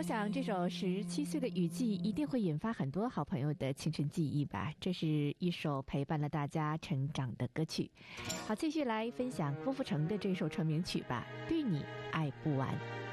想这首17岁的雨季一定会引发很多好朋友的青春记忆吧，这是一首陪伴了大家成长的歌曲。好，继续来分享郭富城的这首成名曲吧，对你爱不完。